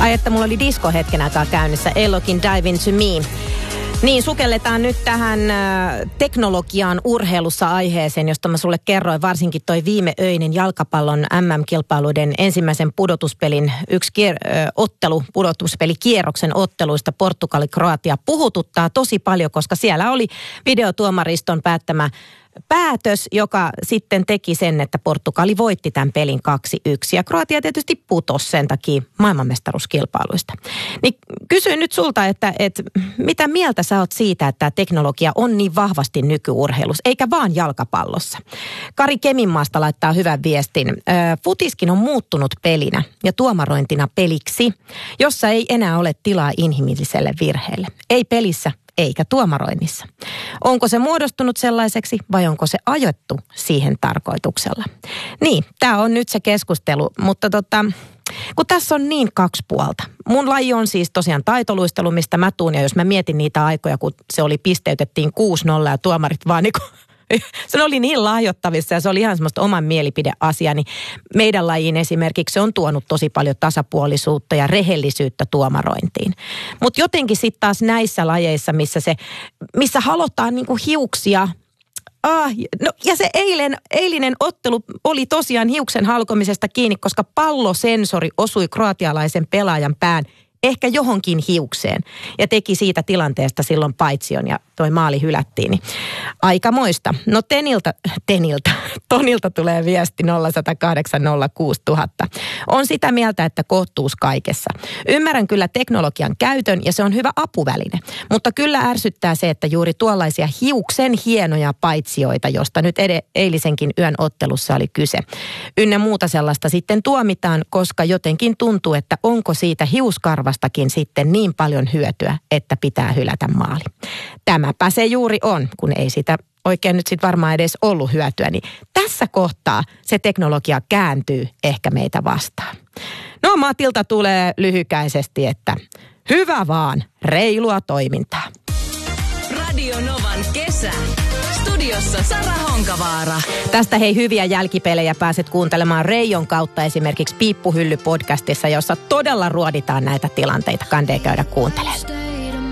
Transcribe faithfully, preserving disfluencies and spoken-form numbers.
Ai, että mulla oli disco hetken aikaa käynnissä. Elokin Dive Into Me. Niin, sukelletaan nyt tähän äh, teknologiaan urheilussa aiheeseen, josta mä sulle kerroin. Varsinkin toi viimeöinen jalkapallon M M-kilpailuiden ensimmäisen pudotuspelin yksi kier- äh, ottelu, pudotuspelikierroksen otteluista Portugali-Kroatia puhututtaa tosi paljon, koska siellä oli videotuomariston päättämä päätös, joka sitten teki sen, että Portugali voitti tämän pelin kaksi yksi. Ja Kroatia tietysti putosi sen takia maailmanmestaruuskilpailuista. Niin kysyn nyt sulta, että, että mitä mieltä sä oot siitä, että tämä teknologia on niin vahvasti nykyurheilussa, eikä vaan jalkapallossa. Kari Keminmaasta laittaa hyvän viestin. Futiskin on muuttunut pelinä ja tuomarointina peliksi, jossa ei enää ole tilaa inhimilliselle virheelle. Ei pelissä eikä tuomaroinnissa. Onko se muodostunut sellaiseksi vai onko se ajettu siihen tarkoituksella? Niin, tämä on nyt se keskustelu, mutta tota, kun tässä on niin kaksi puolta. Mun laji on siis tosiaan taitoluistelu, mistä mä tuun, ja jos mä mietin niitä aikoja, kun se oli pisteytettiin kuusi nolla ja tuomarit vaan niin kuin se oli niin lahjottavissa ja se oli ihan semmoista oman mielipideasia, niin meidän lajiin esimerkiksi se on tuonut tosi paljon tasapuolisuutta ja rehellisyyttä tuomarointiin. Mutta jotenkin sitten taas näissä lajeissa, missä se, missä halotaan niinku hiuksia, ah, no ja se eilen, eilinen ottelu oli tosiaan hiuksen halkomisesta kiinni, koska pallosensori osui kroatialaisen pelaajan pään ehkä johonkin hiukseen ja teki siitä tilanteesta silloin paitsion ja toi maali hylättiin. Niin aikamoista. No Teniltä, Teniltä, Tonilta tulee viesti nolla yksi nolla kahdeksan nolla kuusi nolla nolla nolla. On sitä mieltä, että kohtuus kaikessa. Ymmärrän kyllä teknologian käytön ja se on hyvä apuväline, mutta kyllä ärsyttää se, että juuri tuollaisia hiuksen hienoja paitsioita, josta nyt ed- eilisenkin yön ottelussa oli kyse. Ynnä muuta sellaista sitten tuomitaan, koska jotenkin tuntuu, että onko siitä hiuskarvastakin sitten niin paljon hyötyä, että pitää hylätä maali. Tämäpä se juuri on, kun ei sitä oikein nyt sitten varmaan edes ollut hyötyä, niin tässä kohtaa se teknologia kääntyy ehkä meitä vastaan. No Matilta tulee lyhykäisesti, että hyvä vaan, reilua toimintaa. Radio Novan kesä. Studiossa Sara Honkavaara. Tästä hei hyviä jälkipelejä pääset kuuntelemaan Reijon kautta esimerkiksi Piippuhylly-podcastissa, jossa todella ruoditaan näitä tilanteita. Kandee käydä kuuntelemaan.